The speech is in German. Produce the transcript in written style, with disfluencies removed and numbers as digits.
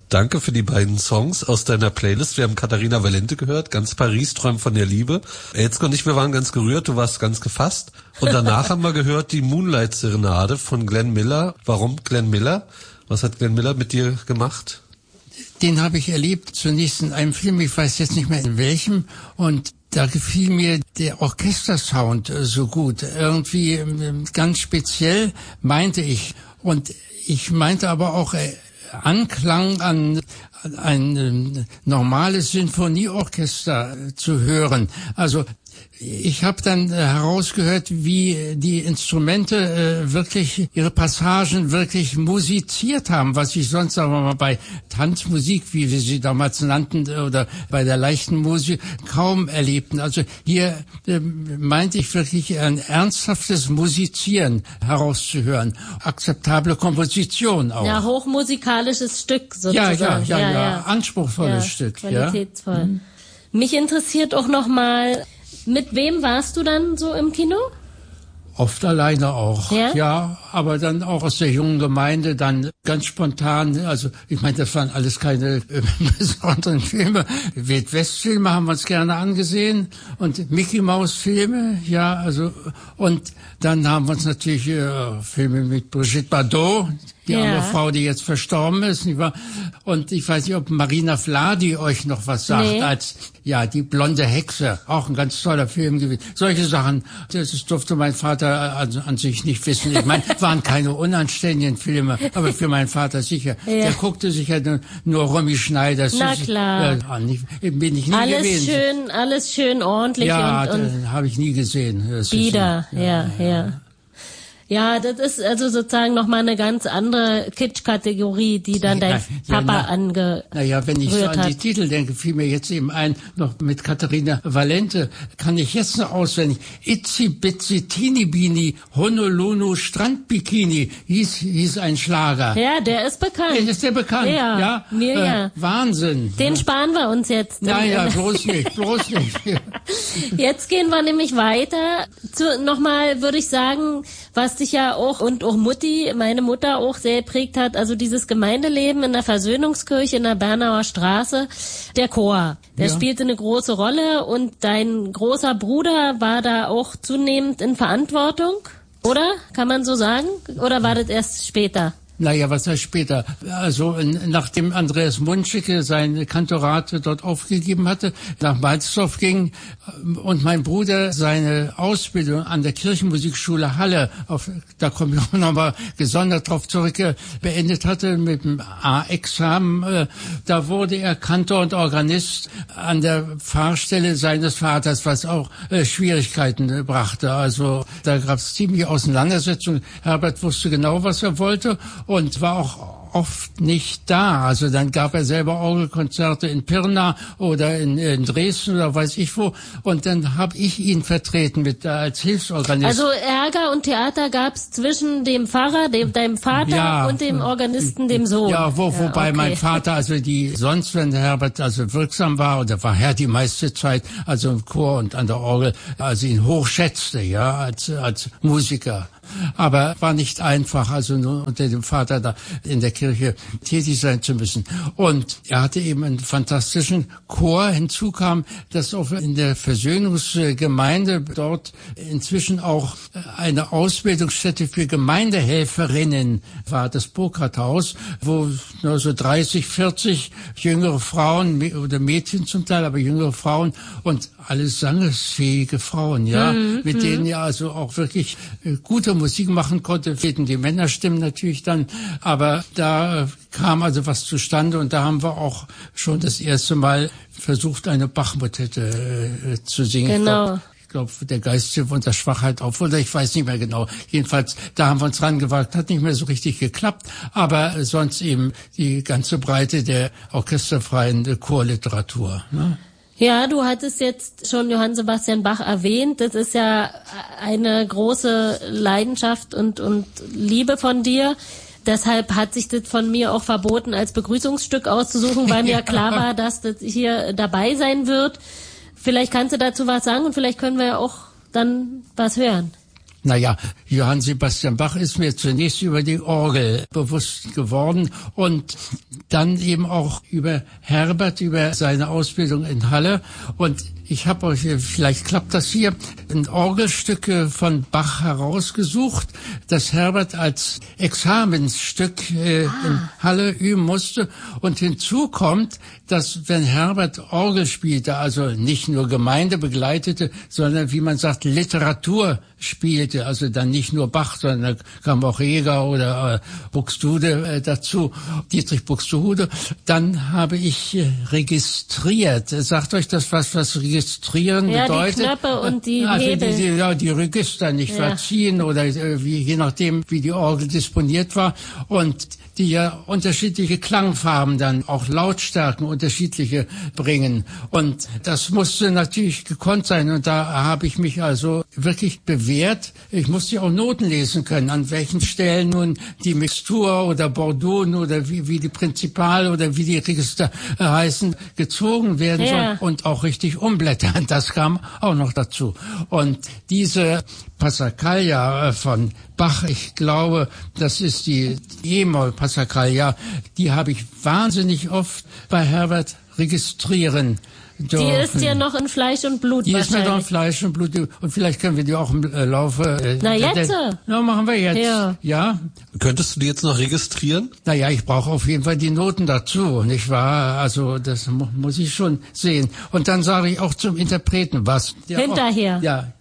Danke für die beiden Songs aus deiner Playlist. Wir haben Katharina Valente gehört, ganz Paris träumt von der Liebe. Elske und ich, wir waren ganz gerührt, du warst ganz gefasst. Und danach haben wir gehört die Moonlight-Serenade von Glenn Miller. Warum Glenn Miller? Was hat Glenn Miller mit dir gemacht? Den habe ich erlebt, zunächst in einem Film, ich weiß jetzt nicht mehr in welchem, und da gefiel mir der Orchestersound so gut. Irgendwie ganz speziell, meinte ich. Und ich meinte aber auch Anklang an ein normales Sinfonieorchester zu hören. Also ich habe dann herausgehört, wie die Instrumente wirklich ihre Passagen wirklich musiziert haben, was ich sonst, sagen wir mal, bei Tanzmusik, wie wir sie damals nannten, oder bei der leichten Musik kaum erlebten. Also hier meinte ich wirklich ein ernsthaftes Musizieren herauszuhören. Akzeptable Komposition auch. Ja, hochmusikalisches Stück sozusagen. Ja. Anspruchsvolles Stück. Qualitätsvoll. Ja. Mich interessiert auch nochmal, mit wem warst du dann so im Kino? Oft alleine auch, ja, aber dann auch aus der jungen Gemeinde, dann ganz spontan, also ich meine, das waren alles keine besonderen Filme. Wild-West-Filme haben wir uns gerne angesehen und Mickey-Maus-Filme, ja, also, und dann haben wir uns natürlich Filme mit Brigitte Bardot, die arme Frau, die jetzt verstorben ist, nicht wahr? Und ich weiß nicht, ob Marina Vladi euch noch was sagt, als, ja, die blonde Hexe, auch ein ganz toller Film gewesen. Solche Sachen, das durfte mein Vater an sich nicht wissen. Ich meine, waren keine unanständigen Filme, aber für meinen Vater sicher. Der guckte sich ja nur Romy Schneider. Na klar. Bin ich nie gewesen. Alles schön ordentlich. Ja, und habe ich nie gesehen. Bieder, ja. Ja, das ist also sozusagen nochmal eine ganz andere Kitsch-Kategorie, die dann dein Papa angehört hat. Naja, wenn ich so an die Titel denke, fiel mir jetzt eben ein, noch mit Katharina Valente, kann ich jetzt noch auswendig. Itzi Bitzi Tini Bini Honolulu Strandbikini hieß ein Schlager. Ja, der ist bekannt. Ist der bekannt? Ja. Wahnsinn. Den sparen wir uns jetzt. Naja, bloß nicht. Jetzt gehen wir nämlich weiter zu, nochmal würde ich sagen, was dich ja auch und auch Mutti, meine Mutter auch sehr prägt hat, also dieses Gemeindeleben in der Versöhnungskirche in der Bernauer Straße, der Chor, der spielte eine große Rolle und dein großer Bruder war da auch zunehmend in Verantwortung, oder? Kann man so sagen? Oder war das erst später? Naja, was heißt später? Also nachdem Andreas Mundschicke sein Kantorat dort aufgegeben hatte, nach Malzdorf ging und mein Bruder seine Ausbildung an der Kirchenmusikschule Halle, da komme ich auch nochmal gesondert drauf zurück, beendet hatte mit dem A-Examen, da wurde er Kantor und Organist an der Pfarrstelle seines Vaters, was auch Schwierigkeiten brachte. Also da gab es ziemlich Auseinandersetzungen. Herbert wusste genau, was er wollte und war auch oft nicht da. Also dann gab er selber Orgelkonzerte in Pirna oder in Dresden oder weiß ich wo. Und dann habe ich ihn vertreten als Hilfsorganist. Also Ärger und Theater gab's zwischen dem Pfarrer, deinem Vater und dem Organisten, dem Sohn. Ja, wobei mein Vater, also sonst, wenn Herbert also wirksam war, oder war er die meiste Zeit, also im Chor und an der Orgel, also ihn hochschätzte, als Musiker. Aber war nicht einfach, also nur unter dem Vater da in der Kirche tätig sein zu müssen. Und er hatte eben einen fantastischen Chor. Hinzu kam, dass auch in der Versöhnungsgemeinde dort inzwischen auch eine Ausbildungsstätte für Gemeindehelferinnen war, das Burkhardthaus, wo nur so 30, 40 jüngere Frauen oder Mädchen zum Teil, aber jüngere Frauen und alles sangesfähige Frauen, mit denen er also auch wirklich gute Musik machen konnte. Fehlten die Männerstimmen natürlich dann, aber da kam also was zustande und da haben wir auch schon das erste Mal versucht, eine Bach-Motette zu singen. Genau. Ich glaube, der Geist hilft unter Schwachheit auf, oder ich weiß nicht mehr genau. Jedenfalls, da haben wir uns rangewagt, hat nicht mehr so richtig geklappt, aber sonst eben die ganze Breite der orchesterfreien Chorliteratur. Ne? Ja, du hattest jetzt schon Johann Sebastian Bach erwähnt. Das ist ja eine große Leidenschaft und Liebe von dir. Deshalb hat sich das von mir auch verboten, als Begrüßungsstück auszusuchen, weil mir klar war, dass das hier dabei sein wird. Vielleicht kannst du dazu was sagen und vielleicht können wir ja auch dann was hören. Naja, Johann Sebastian Bach ist mir zunächst über die Orgel bewusst geworden und dann eben auch über Herbert, über seine Ausbildung in Halle. Und ich habe euch, vielleicht klappt das hier, ein Orgelstück von Bach herausgesucht, das Herbert als Examensstück in Halle üben musste. Und hinzu kommt, dass wenn Herbert Orgel spielte, also nicht nur Gemeinde begleitete, sondern, wie man sagt, Literatur spielte, also dann nicht nur Bach, sondern da kam auch Heger oder Buxtehude dazu, Dietrich Buxtehude. Dann habe ich registriert. Sagt euch das was registrieren bedeutet? Ja, die Knöpfe und die Hebel. Die Register nicht verziehen oder je nachdem, wie die Orgel disponiert war. Und die ja unterschiedliche Klangfarben dann, auch Lautstärken unterschiedliche bringen. Und das musste natürlich gekonnt sein. Und da habe ich mich also wirklich bewährt. Ich musste auch Noten lesen können, an welchen Stellen nun die Mixtur oder Bordun oder wie die Prinzipal oder wie die Register heißen, gezogen werden soll und auch richtig umblättern. Das kam auch noch dazu. Und diese Passacaglia von Bach, ich glaube, das ist die E-Moll-Passacaglia, die habe ich wahnsinnig oft bei Herbert registrieren dürfen. Die ist ja noch in Fleisch und Blut Die ist mir noch in Fleisch und Blut. Und vielleicht können wir die auch im Laufe... Na jetzt? Na, machen wir jetzt. Ja. Könntest du die jetzt noch registrieren? Naja, ich brauche auf jeden Fall die Noten dazu, nicht wahr? Also das muss ich schon sehen. Und dann sage ich auch zum Interpreten was. Hinterher. Ja.